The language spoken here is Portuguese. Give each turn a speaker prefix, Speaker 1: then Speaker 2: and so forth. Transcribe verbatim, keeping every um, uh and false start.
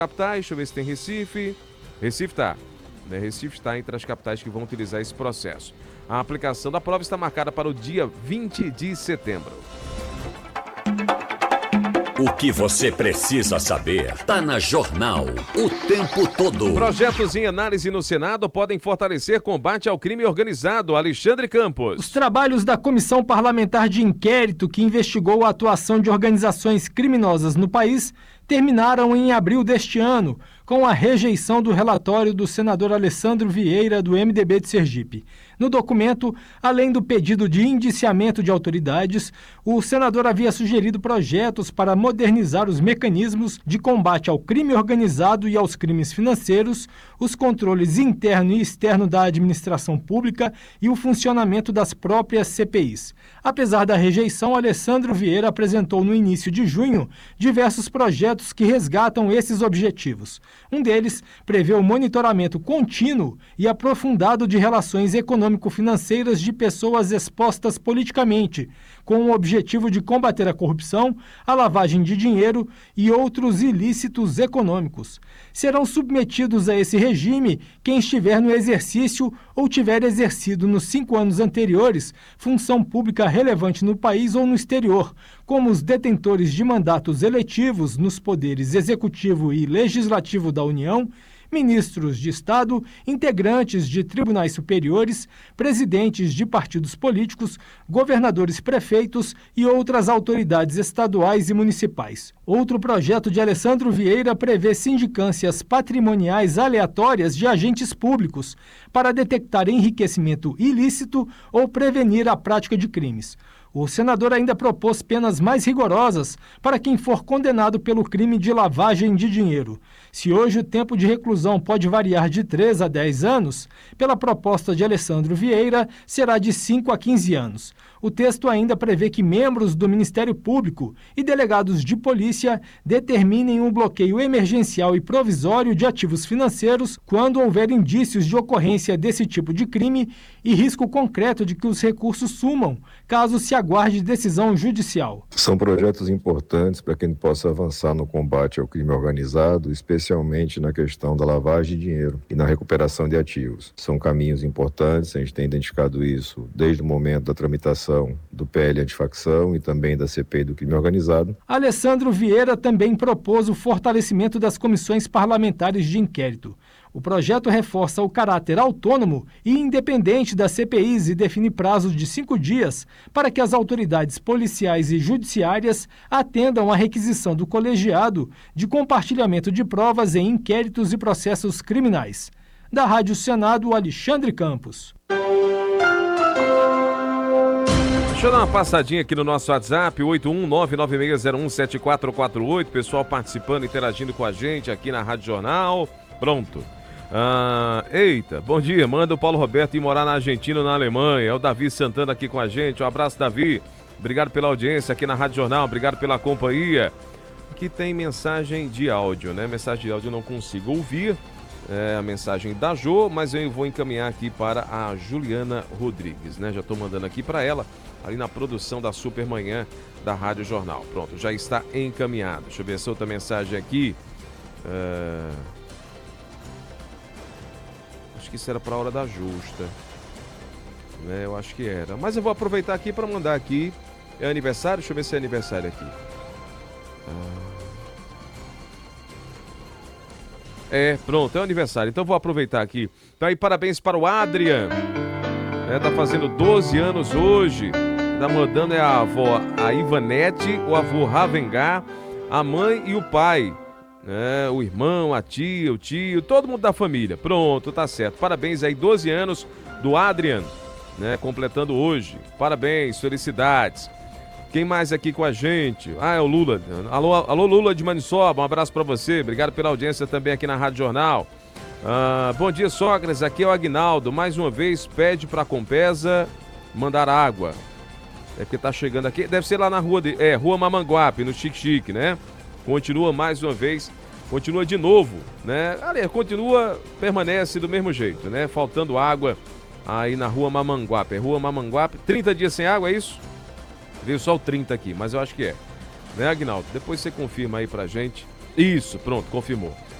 Speaker 1: capitais, deixa eu ver se tem Recife. Recife tá. Né? Recife está entre as capitais que vão utilizar esse processo. A aplicação da prova está marcada para o dia vinte de setembro.
Speaker 2: O que você precisa saber está na Jornal o tempo todo.
Speaker 1: Projetos em análise no Senado podem fortalecer combate ao crime organizado. Alexandre Campos.
Speaker 3: Os trabalhos da Comissão Parlamentar de Inquérito que investigou a atuação de organizações criminosas no país terminaram em abril deste ano, com a rejeição do relatório do senador Alessandro Vieira, do M D B de Sergipe. No documento, além do pedido de indiciamento de autoridades, o senador havia sugerido projetos para modernizar os mecanismos de combate ao crime organizado e aos crimes financeiros, os controles interno e externo da administração pública e o funcionamento das próprias C P Is. Apesar da rejeição, Alessandro Vieira apresentou no início de junho diversos projetos que resgatam esses objetivos. Um deles prevê o monitoramento contínuo e aprofundado de relações econômico-financeiras de pessoas expostas politicamente, com o objetivo de combater a corrupção, a lavagem de dinheiro e outros ilícitos econômicos. Serão submetidos a esse regime quem estiver no exercício ou tiver exercido nos cinco anos anteriores função pública relevante no país ou no exterior, como os detentores de mandatos eletivos nos poderes executivo e legislativo da União, ministros de Estado, integrantes de tribunais superiores, presidentes de partidos políticos, governadores, prefeitos e outras autoridades estaduais e municipais. Outro projeto de Alessandro Vieira prevê sindicâncias patrimoniais aleatórias de agentes públicos para detectar enriquecimento ilícito ou prevenir a prática de crimes. O senador ainda propôs penas mais rigorosas para quem for condenado pelo crime de lavagem de dinheiro. Se hoje o tempo de reclusão pode variar de três a dez anos, pela proposta de Alessandro Vieira, será de cinco a quinze anos. O texto ainda prevê que membros do Ministério Público e delegados de polícia determinem um bloqueio emergencial e provisório de ativos financeiros quando houver indícios de ocorrência desse tipo de crime e risco concreto de que os recursos sumam, caso se aguarde decisão judicial.
Speaker 4: São projetos importantes para que a gente possa avançar no combate ao crime organizado, especialmente na questão da lavagem de dinheiro e na recuperação de ativos. São caminhos importantes, a gente tem identificado isso desde o momento da tramitação do P L antifacção e também da C P I do crime organizado.
Speaker 3: Alessandro Vieira também propôs o fortalecimento das comissões parlamentares de inquérito. O projeto reforça o caráter autônomo e independente das C P Is e define prazo de cinco dias para que as autoridades policiais e judiciárias atendam à requisição do colegiado de compartilhamento de provas em inquéritos e processos criminais. Da Rádio Senado, Alexandre Campos.
Speaker 1: Deixa eu dar uma passadinha aqui no nosso WhatsApp, oito um nove nove seis zero um sete quatro quatro oito, pessoal participando, interagindo com a gente aqui na Rádio Jornal. Pronto. Ah, eita, bom dia, manda o Paulo Roberto ir morar na Argentina ou na Alemanha. É o Davi Santana aqui com a gente, um abraço, Davi. Obrigado pela audiência aqui na Rádio Jornal, obrigado pela companhia. Aqui tem mensagem de áudio, né? Mensagem de áudio eu não consigo ouvir, é a mensagem da Jo, mas eu vou encaminhar aqui para a Juliana Rodrigues, né? Já estou mandando aqui para ela, ali na produção da Supermanhã da Rádio Jornal. Pronto, já está encaminhado. Deixa eu ver essa outra mensagem aqui. É... Acho que isso era para a hora da justa, né? Eu acho que era. Mas eu vou aproveitar aqui para mandar aqui. É aniversário? Deixa eu ver se é aniversário aqui. Ah... É, pronto, é o aniversário. Então vou aproveitar aqui. Então aí, parabéns para o Adrian. É, tá fazendo doze anos hoje. Tá mandando é a avó, a Ivanete, o avô Ravengar, a mãe e o pai. É, o irmão, a tia, o tio, todo mundo da família. Pronto, tá certo. Parabéns aí, doze anos do Adrian, né? Completando hoje. Parabéns, felicidades. Quem mais aqui com a gente? Ah, é o Lula. Alô, alô Lula de Maniçoba, um abraço para você. Obrigado pela audiência também aqui na Rádio Jornal. Ah, bom dia, Sócrates. Aqui é o Aguinaldo. Mais uma vez, pede para a Compesa mandar água. É porque tá chegando aqui. Deve ser lá na rua, de, é, Rua Mamanguape, no Chique Chique, né? Continua mais uma vez. Continua de novo, né? Ali, continua, permanece do mesmo jeito, né? Faltando água aí na Rua Mamanguape. É Rua Mamanguape. trinta dias sem água, é isso? Veio só o trinta aqui, mas eu acho que é. Né, Aguinaldo? Depois você confirma aí pra gente. Isso, pronto, confirmou.